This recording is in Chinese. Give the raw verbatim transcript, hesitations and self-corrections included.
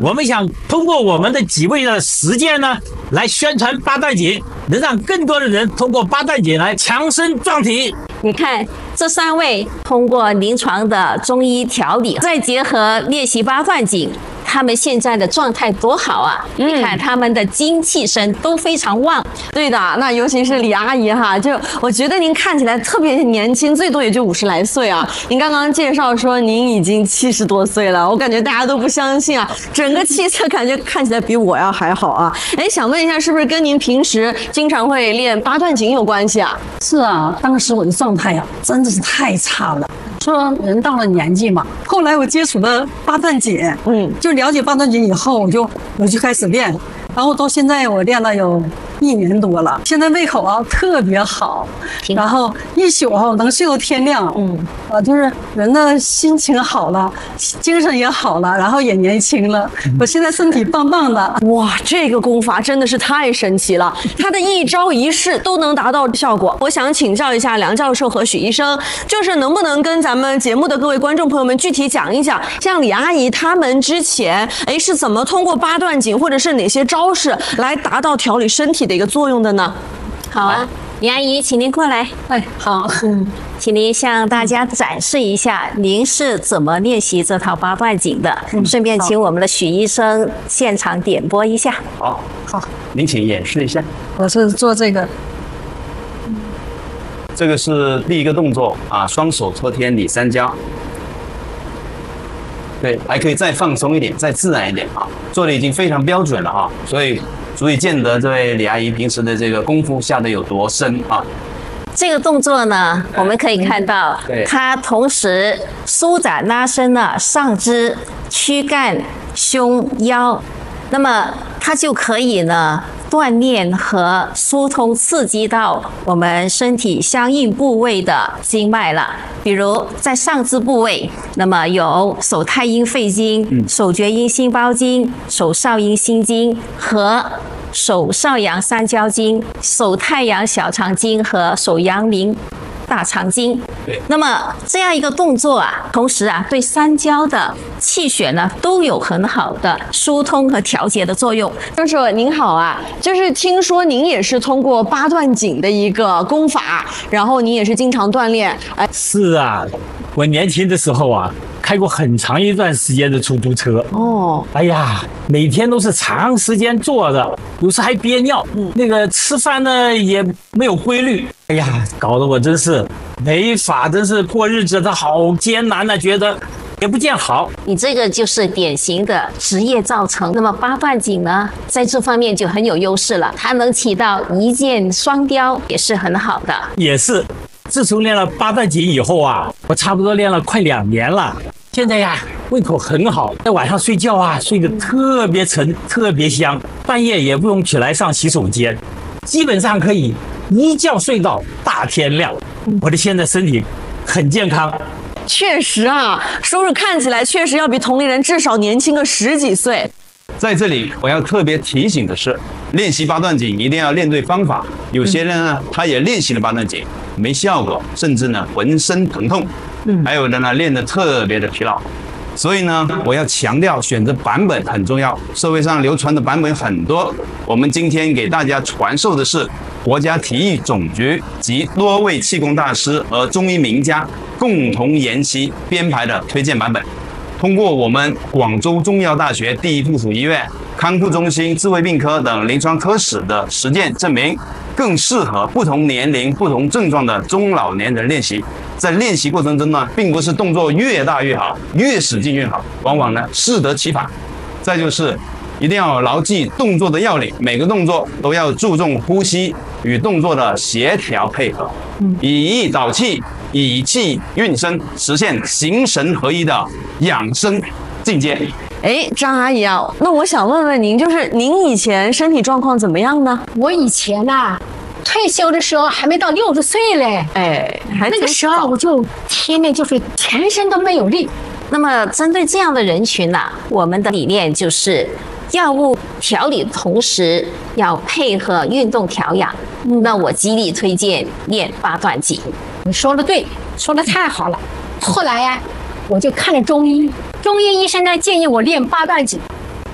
我们想通过我们的几位的实践呢，来宣传八段锦，能让更多的人通过八段锦来强身壮体。 你看这三位通过临床的中医调理，再结合练习八段锦，他们现在的状态多好啊！嗯、你看他们的精气神都非常旺。 对的，那尤其是李阿姨哈，就我觉得您看起来特别年轻，最多也就五十来岁啊。您刚刚介绍说您已经七十多岁了，我感觉大家都不相信啊，整个气色感觉看起来比我要还好啊。哎，想问一下，是不是跟您平时经常会练八段锦有关系啊？ 是啊，当时我的状态呀、啊，真的是太差了。说人到了年纪嘛，后来我接触了八段锦，嗯，就了解八段锦以后，我就我就开始练，然后到现在我练了有一年多了，现在胃口啊特别好，然后一宿啊能睡到天亮，嗯，啊就是人的心情好了，精神也好了，然后也年轻了，我现在身体棒棒的。 哇，这个功法真的是太神奇了，它的一招一式都能达到效果。我想请教一下梁教授和许医生，就是能不能跟咱们节目的各位观众朋友们具体讲一讲，像李阿姨他们之前哎是怎么通过八段锦或者是哪些招式来达到调理身体的一个作用的呢？ 好啊，李阿姨，请您过来。 哎，好， 嗯，请您向大家展示一下您是怎么练习这套八段锦的，嗯、顺便请我们的许医生现场点播一下。 好，好，您请演示一下。 我是做这个。 这个是第一个动作啊，双手托天理三焦。对，还可以再放松一点，再自然一点啊，做的已经非常标准了啊，所以足以见得这位李阿姨平时的这个功夫下得有多深啊。 这个动作呢，我们可以看到，它同时舒展拉伸了上肢、躯干、胸、腰，那么它就可以呢锻炼和疏通刺激到我们身体相应部位的经脉了。比如在上肢部位，那么有手太阴肺经、手厥阴心包经、手少阴心经和手少阳三焦经、手太阳小肠经和手阳明大肠经。那么这样一个动作啊，同时啊对三焦的气血呢都有很好的疏通和调节的作用。 教授您好啊，就是听说您也是通过八段锦的一个功法，然后您也是经常锻炼。哎， 是啊，我年轻的时候啊，开过很长一段时间的出租车。哦，哎呀，每天都是长时间坐着，有时还憋尿。嗯，那个吃饭呢也没有规律。哎呀，搞得我真是没法，真是过日子的好艰难啊，觉得也不见好。 你这个就是典型的职业造成。那么八段锦呢，在这方面就很有优势了，它能起到一箭双雕，也是很好的。 也是，自从练了八段锦以后啊，我差不多练了快两年了。现在呀，胃口很好，在晚上睡觉啊，睡得特别沉，特别香，半夜也不用起来上洗手间，基本上可以一觉睡到大天亮。我的现在身体很健康。 确实啊，叔叔看起来确实要比同龄人至少年轻个十几岁。 在这里我要特别提醒的是，练习八段锦一定要练对方法。有些人呢，他也练习了八段锦没效果，甚至呢浑身疼痛。还有的呢练得特别的疲劳。所以呢，我要强调选择版本很重要。社会上流传的版本很多，我们今天给大家传授的是国家体育总局及多位气功大师和中医名家共同研习编排的推荐版本。通过我们广州中医药大学第一附属医院康复中心智慧病科等临床科室的实践证明，更适合不同年龄、不同症状的中老年人练习。在练习过程中呢，并不是动作越大越好，越使劲越好，往往呢适得其反。再就是一定要牢记动作的要领，每个动作都要注重呼吸与动作的协调配合，以意导气，以气运身，实现形神合一的养生境界。 哎，张阿姨啊，那我想问问您，就是您以前身体状况怎么样呢？ 我以前呐、啊，退休的时候还没到六十岁嘞， 哎， 那个时候我就天天就是全身都没有力。 那么针对这样的人群呢、啊，我们的理念就是药物调理的同时要配合运动调养。嗯、那我极力推荐练八段锦。 你说的对，说的太好了。后来呀、啊，我就看了中医，中医医生呢建议我练八段锦。